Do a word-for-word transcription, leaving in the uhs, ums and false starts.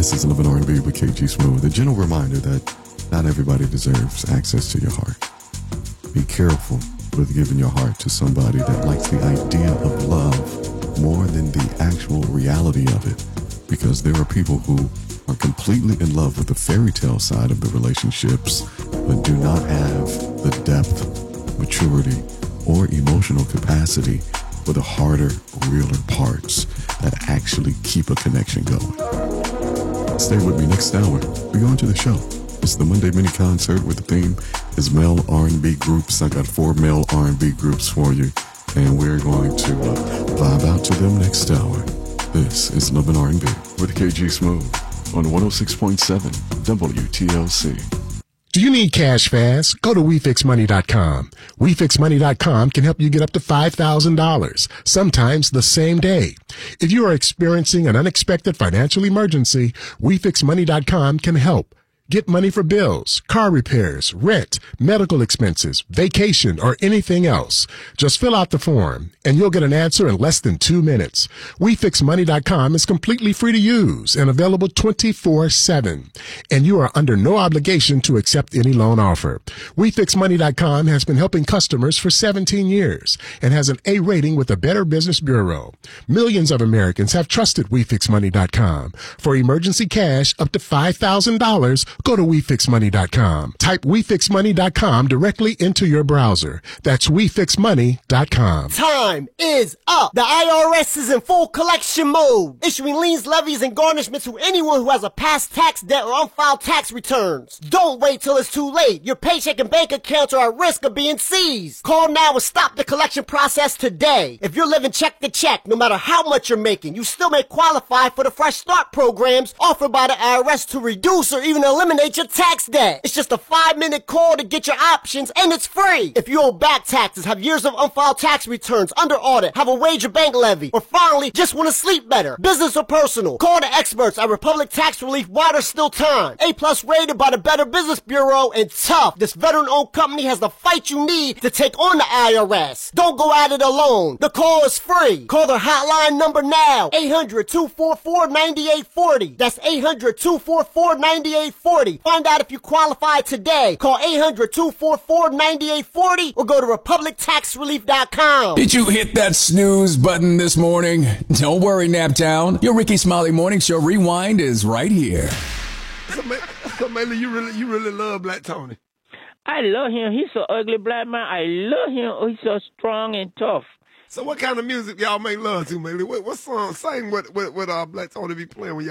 This is Living R and B with K G Smooth. A gentle reminder that not everybody deserves access to your heart. Be careful with giving your heart to somebody that likes the idea of love more than the actual reality of it, because there are people who are completely in love with the fairy tale side of the relationships, but do not have the depth, maturity, or emotional capacity for the harder, realer parts that actually keep a connection going. Stay with me next hour. We go into the show. It's the Monday mini concert with the theme is male R and B groups. I got four male R and B groups for you, and we're going to uh, vibe out to them next hour. This is Living R and B with K G Smooth on one oh six point seven W T L C. Do you need cash fast? Go to we fix money dot com. we fix money dot com can help you get up to five thousand dollars, sometimes the same day. If you are experiencing an unexpected financial emergency, we fix money dot com can help. Get money for bills, car repairs, rent, medical expenses, vacation, or anything else. Just fill out the form, and you'll get an answer in less than two minutes. we fix money dot com is completely free to use and available twenty-four seven. And you are under no obligation to accept any loan offer. we fix money dot com has been helping customers for seventeen years and has an A rating with the Better Business Bureau. Millions of Americans have trusted we fix money dot com. For emergency cash up to five thousand dollars, go to we fix money dot com. Type we fix money dot com directly into your browser. That's we fix money dot com. Time is up. The I R S is in full collection mode, issuing liens, levies, and garnishments to anyone who has a past tax debt or unfiled tax returns. Don't wait till it's too late. Your paycheck and bank accounts are at risk of being seized. Call now and stop the collection process today. If you're living check to check, no matter how much you're making, you still may qualify for the Fresh Start programs offered by the I R S to reduce or even eliminate Eliminate your tax debt. It's just a five-minute call to get your options, and it's free. If you owe back taxes, have years of unfiled tax returns, under audit, have a wage or bank levy, or finally just want to sleep better, business or personal, call the experts at Republic Tax Relief while there's still time. A-plus rated by the Better Business Bureau, and tough. This veteran-owned company has the fight you need to take on the I R S. Don't go at it alone. The call is free. Call their hotline number now, eight hundred, two four four, nine eight four zero. That's eight hundred, two four four, nine eight four zero. Find out if you qualify today. Call eight hundred, two four four, nine eight four zero or go to republic tax relief dot com. Did you hit that snooze button this morning? Don't worry, Naptown. Your Ricky Smiley Morning Show Rewind is right here. So, so Maylee, you really, you really love Black Tony? I love him. He's so ugly, black man. I love him. Oh, he's so strong and tough. So what kind of music y'all make love to, Maylee? What, what song? Sing what, what, what uh, Black Tony be playing when y'all